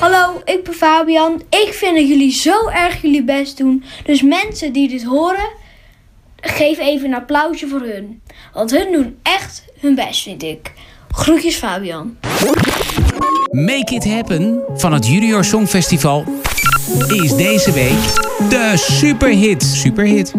Hallo, ik ben Fabian. Ik vind dat jullie zo erg jullie best doen. Dus mensen die dit horen, geef even een applausje voor hun. Want hun doen echt hun best, vind ik. Groetjes, Fabian. Make It Happen van het Junior Songfestival is deze week de superhit.